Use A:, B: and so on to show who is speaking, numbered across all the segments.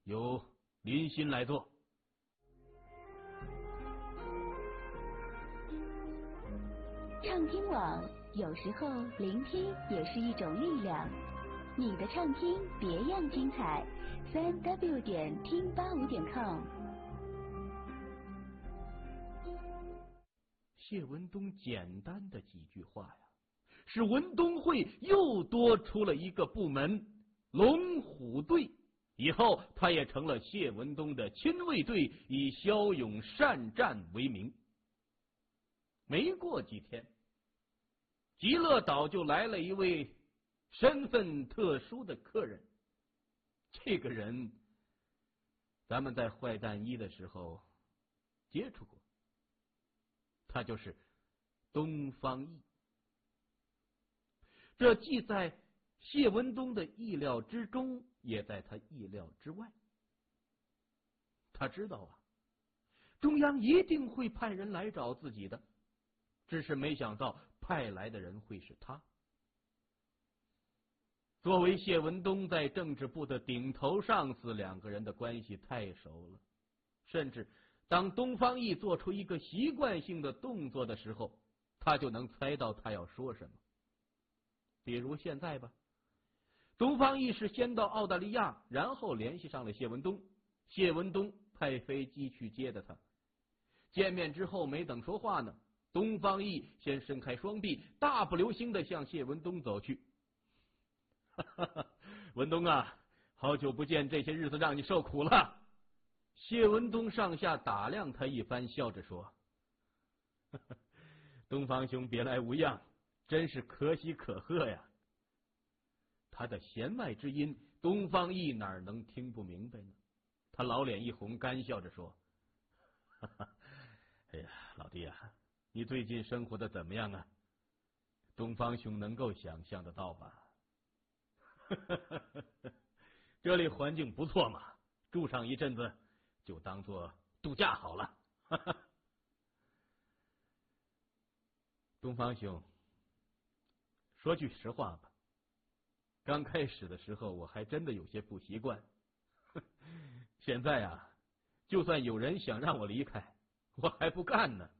A: 由林鑫来做。
B: 畅听网，有时候聆听也是一种力量。你的畅听别样精彩，3w 点听85.com。
A: 谢文东简单的几句话呀，使文东会又多出了一个部门——龙虎队。以后他也成了谢文东的亲卫队，以骁勇善战为名。没过几天，极乐岛就来了一位身份特殊的客人。这个人咱们在坏蛋一的时候接触过，他就是东方奕。这既在谢文东的意料之中，也在他意料之外。他知道啊，中央一定会派人来找自己的，只是没想到派来的人会是他。作为谢文东在政治部的顶头上司，两个人的关系太熟了，甚至当东方奕做出一个习惯性的动作的时候，他就能猜到他要说什么。比如现在吧，东方奕是先到澳大利亚，然后联系上了谢文东，谢文东派飞机去接的他。见面之后没等说话呢，东方奕先伸开双臂，大步流星地向谢文东走去。文东啊，好久不见，这些日子让你受苦了。谢文东上下打量他一番，笑着说：东方兄别来无恙，真是可喜可贺呀。他的弦外之音，东方奕哪能听不明白呢？他老脸一红，干笑着说：哎呀，老弟啊，你最近生活的怎么样啊？东方兄能够想象得到吧？这里环境不错嘛，住上一阵子就当做度假好了。东方兄，说句实话吧，刚开始的时候我还真的有些不习惯，现在啊，就算有人想让我离开，我还不干呢。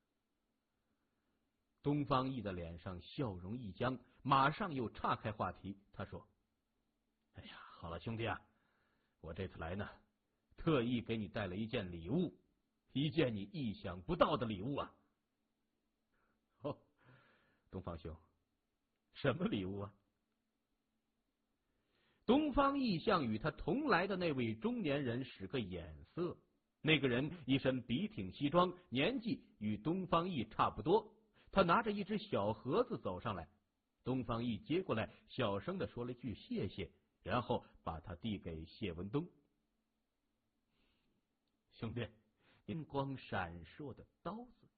A: 东方奕的脸上笑容一僵，马上又岔开话题，他说：哎呀，好了兄弟啊，我这次来呢，特意给你带了一件礼物，一件你意想不到的礼物啊。哦，东方兄，什么礼物啊？东方奕向与他同来的那位中年人使个眼色，那个人一身笔挺西装，年纪与东方奕差不多。他拿着一只小盒子走上来，东方奕接过来，小声的说了句谢谢，然后把它递给谢文东。兄弟，金光闪烁的刀子，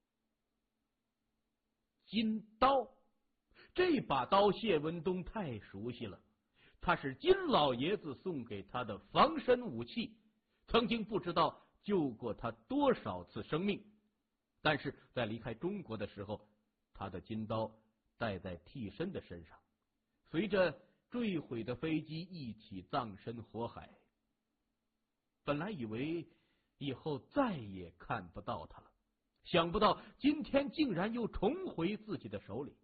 A: 金刀，这把刀谢文东太熟悉了，他是金老爷子送给他的防身武器，曾经不知道救过他多少次生命。但是在离开中国的时候，他的金刀带在替身的身上，随着坠毁的飞机一起葬身火海。本来以为以后再也看不到他了，想不到今天竟然又重回自己的手里。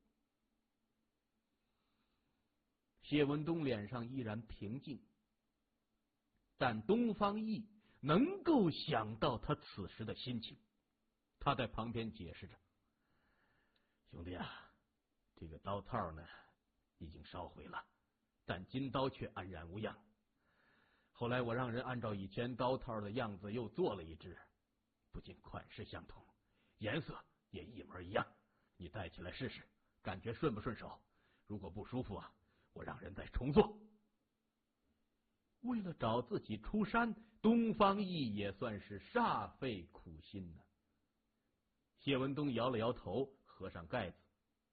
A: 谢文东脸上依然平静，但东方奕能够想到他此时的心情。他在旁边解释着：兄弟啊，这个刀套呢已经烧毁了，但金刀却安然无恙。后来我让人按照以前刀套的样子又做了一只，不仅款式相同，颜色也一模一样。你戴起来试试，感觉顺不顺手？如果不舒服啊，我让人再重做。为了找自己出山，东方奕也算是煞费苦心呢。谢文东摇了摇头，合上盖子。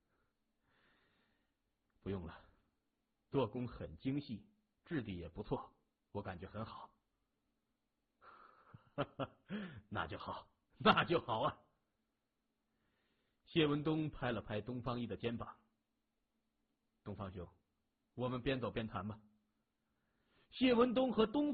A: 不用了，做工很精细，质地也不错，我感觉很好。那就好，那就好啊。谢文东拍了拍东方奕的肩膀：东方兄，我们边走边谈吧。谢文东和东